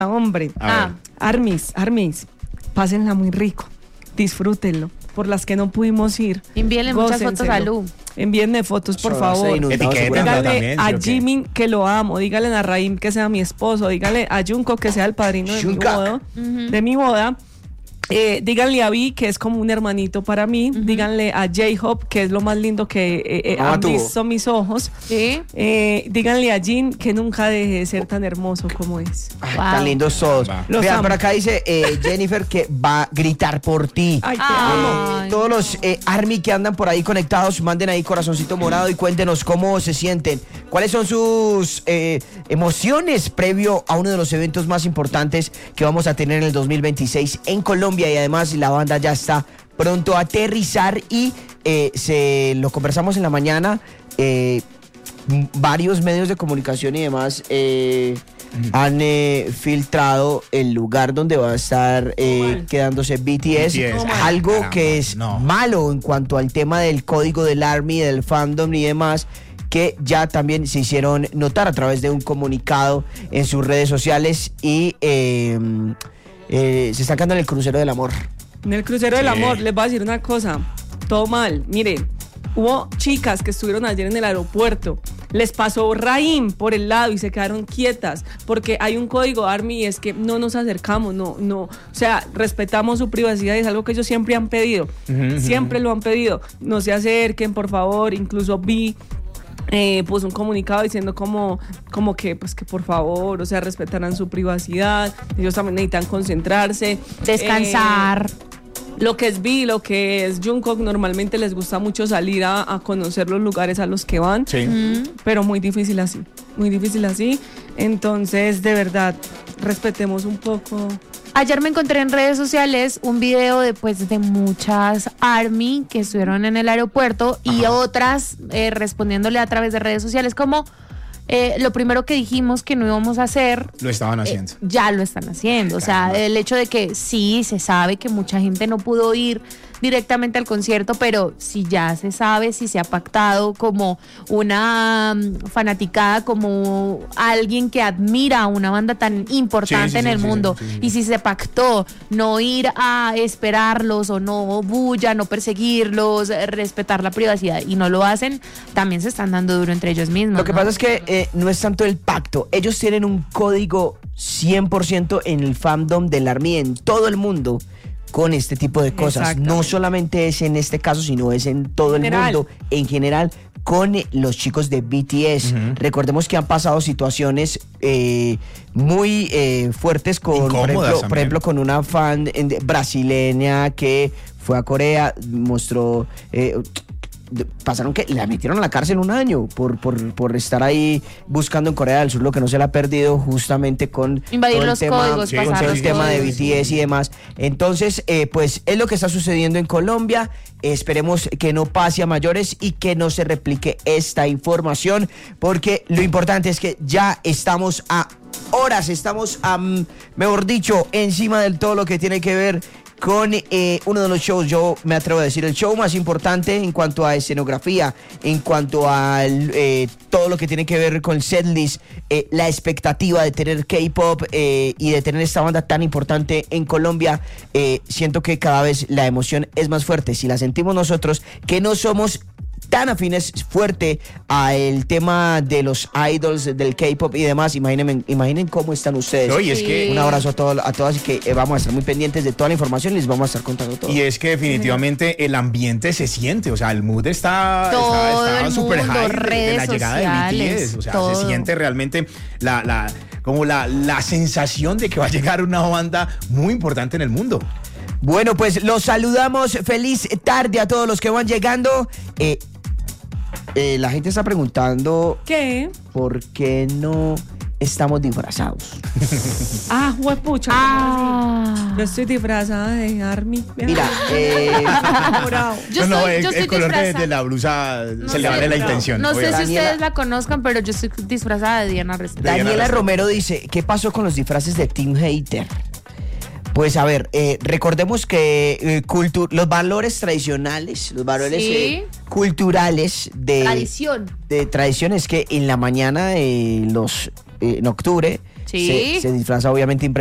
hombre. Armis, pásenla muy rico, disfrútenlo. Por las que no pudimos ir, envíenle muchas fotos a Lu. Envíenme fotos, por favor. Dígale a Jimin que lo amo. Dígale a Raim que sea mi esposo. Dígale a Jungkook que sea el padrino de mi boda. Díganle a Vi que es como un hermanito para mí. Díganle a J-Hope que es lo más lindo que han visto mis ojos. Díganle a Jin que nunca deje de ser tan hermoso como es. Tan lindos todos. Vean, por acá dice Jennifer que va a gritar por ti. Ay, te amo. Todos los ARMY que andan por ahí conectados, manden ahí corazoncito morado y cuéntenos cómo se sienten. ¿Cuáles son sus emociones previo a uno de los eventos más importantes que vamos a tener en el 2026 en Colombia? Y además la banda ya está pronto a aterrizar y se lo conversamos en la mañana. Varios medios de comunicación y demás han filtrado el lugar donde va a estar quedándose BTS. Algo que es malo en cuanto al tema del código del ARMY, del fandom y demás, que ya también se hicieron notar a través de un comunicado en sus redes sociales y se está quedando en el crucero del amor. En el crucero del amor, les voy a decir una cosa, todo mal. Miren, hubo chicas que estuvieron ayer en el aeropuerto, les pasó Raim por el lado y se quedaron quietas, porque hay un código ARMY y es que no nos acercamos, no, o sea, respetamos su privacidad y es algo que ellos siempre han pedido, siempre lo han pedido, no se acerquen, por favor. Incluso vi puso un comunicado diciendo como que pues que por favor, o sea, respetarán su privacidad, ellos también necesitan concentrarse, descansar. Lo que es Vi, lo que es Jungkook, normalmente les gusta mucho salir a conocer los lugares a los que van, pero muy difícil así. Entonces, de verdad, respetemos un poco. Ayer me encontré en redes sociales un video de muchas ARMY que estuvieron en el aeropuerto y otras respondiéndole a través de redes sociales como lo primero que dijimos que no íbamos a hacer, lo estaban haciendo. Ya lo están haciendo. O sea, el hecho de que sí, se sabe que mucha gente no pudo ir directamente al concierto, pero si ya se sabe, si se ha pactado como una fanaticada, como alguien que admira a una banda tan importante en el mundo, y si se pactó no ir a esperarlos o no bulla, no perseguirlos, respetar la privacidad y no lo hacen, también se están dando duro entre ellos mismos. Lo que pasa es que no es tanto el pacto, ellos tienen un código 100% en el fandom del ARMY en todo el mundo con este tipo de cosas. No solamente es en este caso, sino es en todo el mundo, en general, con los chicos de BTS. Recordemos que han pasado situaciones muy fuertes con, por ejemplo, con una fan brasileña que fue a Corea, mostró... pasaron que la metieron a la cárcel 1 año por estar ahí buscando en Corea del Sur lo que no se le ha perdido, justamente con invadir los códigos, con todo el tema de BTS y demás. Entonces, pues es lo que está sucediendo en Colombia. Esperemos que no pase a mayores y que no se replique esta información, porque lo importante es que ya estamos a horas, estamos a, mejor dicho, encima de todo lo que tiene que ver con uno de los shows, yo me atrevo a decir, el show más importante en cuanto a escenografía, en cuanto a todo lo que tiene que ver con el setlist, la expectativa de tener K-pop y de tener esta banda tan importante en Colombia. Siento que cada vez la emoción es más fuerte. Si la sentimos nosotros, que no somos tan afines fuerte al tema de los idols, del K-pop y demás, imaginen cómo están ustedes. No, y es que un abrazo a todas y que vamos a estar muy pendientes de toda la información y les vamos a estar contando todo. Y es que definitivamente el ambiente se siente, o sea, el mood está súper high de la llegada de BTS, o sea, se siente realmente la sensación de que va a llegar una banda muy importante en el mundo. Bueno, pues los saludamos. Feliz tarde a todos los que van llegando. La gente está preguntando ¿qué? ¿Por qué no estamos disfrazados? Huepucha. Yo estoy disfrazada de ARMY. Mira, el color de la blusa se le vale la intención. No sé si ustedes la conozcan, pero yo estoy disfrazada de Diana Restrepo. Daniela Romero dice, ¿qué pasó con los disfraces de Team Hater? Pues a ver, recordemos que los valores tradicionales, los valores culturales de tradición es que en la mañana en octubre Sí. Se disfraza obviamente